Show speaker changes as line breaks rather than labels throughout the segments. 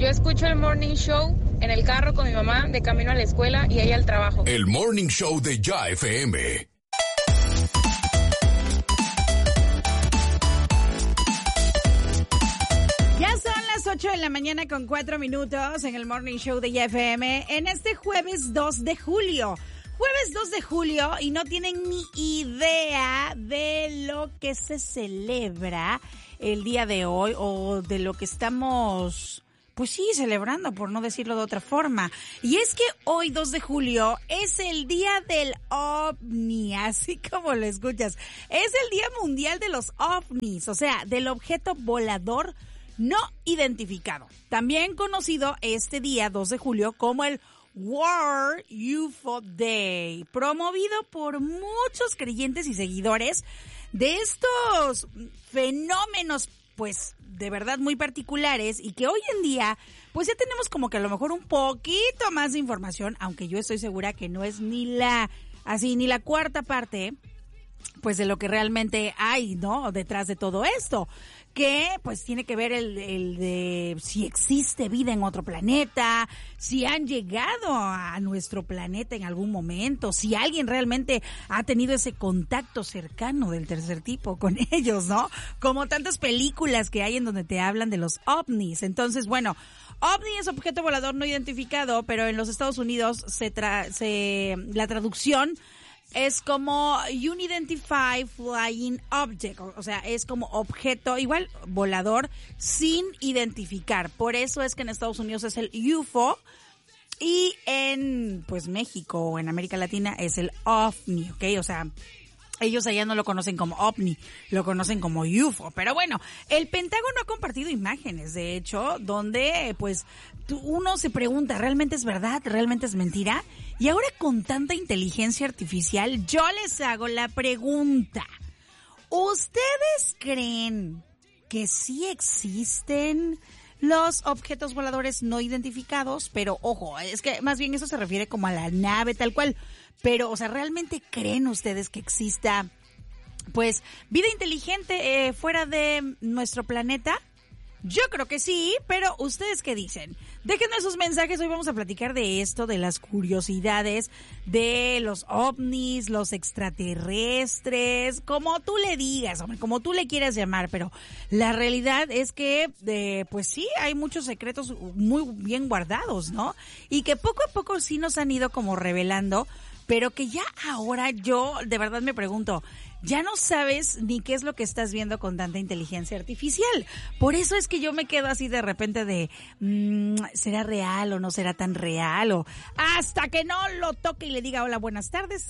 Yo escucho el Morning Show en el carro con mi mamá de camino a la escuela y ella al trabajo.
El Morning Show de Ya FM.
Ya son las 8 de la mañana con 4 minutos en el Morning Show de Ya FM en este jueves 2 de julio. Jueves 2 de julio y no tienen ni idea de lo que se celebra el día de hoy o de lo que estamos, pues sí, celebrando, por no decirlo de otra forma. Y es que hoy 2 de julio es el día del OVNI, así como lo escuchas. Es el Día Mundial de los OVNIs, o sea, del objeto volador no identificado. También conocido este día 2 de julio como el World UFO Day, promovido por muchos creyentes y seguidores de estos fenómenos, pues, de verdad muy particulares y que hoy en día, pues ya tenemos como que a lo mejor un poquito más de información, aunque yo estoy segura que no es ni la cuarta parte, pues, de lo que realmente hay, ¿no? Detrás de todo esto. Que pues tiene que ver el de si existe vida en otro planeta, si han llegado a nuestro planeta en algún momento, si alguien realmente ha tenido ese contacto cercano del tercer tipo con ellos, ¿no? Como tantas películas que hay en donde te hablan de los ovnis. Entonces, bueno, ovni es objeto volador no identificado, pero en los Estados Unidos la traducción es como Unidentified Flying Object, o sea, es como objeto igual volador sin identificar. Por eso es que en Estados Unidos es el UFO y en pues México o en América Latina es el OVNI, ¿ok? O sea, ellos allá no lo conocen como OVNI, lo conocen como UFO. Pero bueno, el Pentágono ha compartido imágenes, de hecho, donde pues uno se pregunta, ¿realmente es verdad? ¿Realmente es mentira? Y ahora con tanta inteligencia artificial, yo les hago la pregunta. ¿Ustedes creen que sí existen los objetos voladores no identificados? Pero ojo, es que más bien eso se refiere como a la nave tal cual. Pero, o sea, ¿realmente creen ustedes que exista, pues, vida inteligente fuera de nuestro planeta? Yo creo que sí, pero ¿ustedes qué dicen? Déjenme sus mensajes, hoy vamos a platicar de esto, de las curiosidades, de los ovnis, los extraterrestres, como tú le digas, hombre, como tú le quieras llamar, pero la realidad es que, pues sí, hay muchos secretos muy bien guardados, ¿no? Y que poco a poco sí nos han ido como revelando, pero que ya ahora yo de verdad me pregunto, ya no sabes ni qué es lo que estás viendo con tanta inteligencia artificial. Por eso es que yo me quedo así de repente de, ¿será real o no será tan real? O hasta que no lo toque y le diga hola, buenas tardes.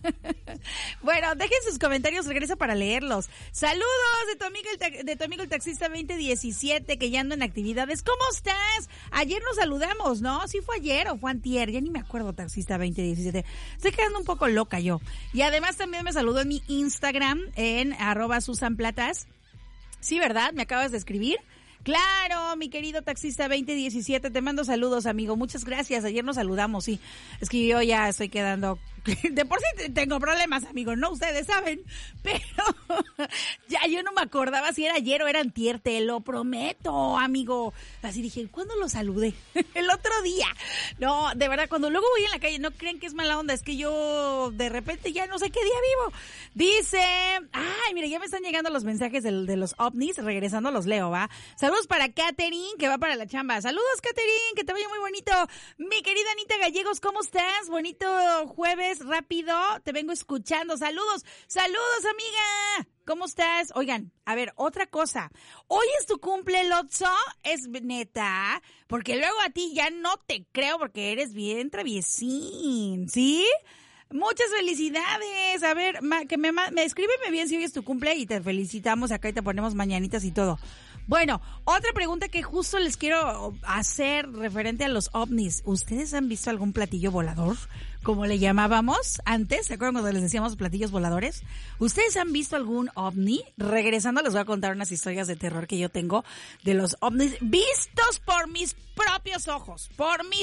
Bueno, dejen sus comentarios, regreso para leerlos. Saludos de tu amigo el taxista 2017 que ya anda en actividades. ¿Cómo estás? Ayer nos saludamos, ¿no? ¿Sí fue ayer o fue antier? Ya ni me acuerdo, taxista 2017. Estoy quedando un poco loca yo. Y además también me saludó en mi Instagram en @SusanPlatas. Sí, ¿verdad? ¿Me acabas de escribir? Claro, mi querido taxista 2017, te mando saludos, amigo. Muchas gracias. Ayer nos saludamos, sí. Es que yo ya estoy quedando... De por sí tengo problemas, amigo, no ustedes saben, pero ya yo no me acordaba si era ayer o era antier, te lo prometo, amigo. Así dije, ¿cuándo lo saludé? El otro día. No, de verdad, cuando luego voy en la calle, no creen que es mala onda, es que yo de repente ya no sé qué día vivo. Dice, ay, mire, ya me están llegando los mensajes de los ovnis, regresando los leo, ¿va? Saludos para Katherine, que va para la chamba. Saludos, Katherine, que te vaya muy bonito. Mi querida Anita Gallegos, ¿cómo estás? Bonito jueves. Rápido, te vengo escuchando. Saludos, amiga. ¿Cómo estás? Oigan, a ver, otra cosa. Hoy es tu cumple, Lotso. Es neta, porque luego a ti ya no te creo porque eres bien traviesín, ¿sí? Muchas felicidades. A ver, escríbeme bien si hoy es tu cumple y te felicitamos acá y te ponemos mañanitas y todo. Bueno, otra pregunta que justo les quiero hacer referente a los ovnis. ¿Ustedes han visto algún platillo volador? Como le llamábamos antes, ¿se acuerdan cuando les decíamos platillos voladores? ¿Ustedes han visto algún ovni? Regresando les voy a contar unas historias de terror que yo tengo de los ovnis vistos por mis propios ojos,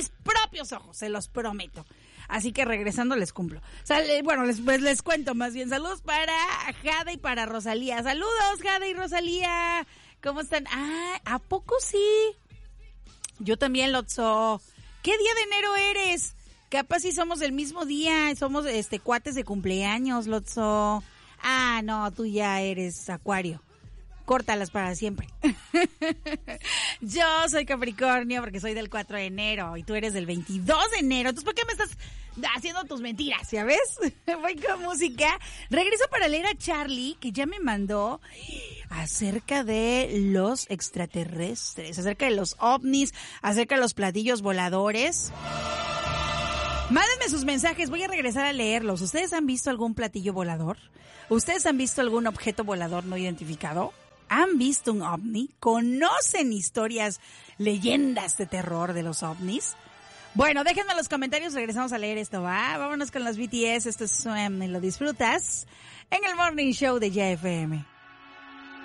se los prometo. Así que regresando les cumplo. Bueno, les cuento más bien. Saludos para Jade y para Rosalía. Saludos, Jade y Rosalía. ¿Cómo están? Ah, ¿a poco sí? Yo también, Lotso. ¿Qué día de enero eres? Capaz si somos del mismo día, somos cuates de cumpleaños, Lotso. Ah, no, tú ya eres Acuario. Córtalas para siempre. Yo soy Capricornio porque soy del 4 de enero y tú eres del 22 de enero. Entonces, ¿por qué me estás haciendo tus mentiras? ¿Ya ves? Voy con música. Regreso para leer a Charlie, que ya me mandó acerca de los extraterrestres, acerca de los ovnis, acerca de los platillos voladores. Mándenme sus mensajes, voy a regresar a leerlos. ¿Ustedes han visto algún platillo volador? ¿Ustedes han visto algún objeto volador no identificado? ¿Han visto un ovni? ¿Conocen historias, leyendas de terror de los ovnis? Bueno, déjenme en los comentarios, regresamos a leer esto, ¿va? Vámonos con los BTS, esto es Swim y lo disfrutas en el Morning Show de JFM.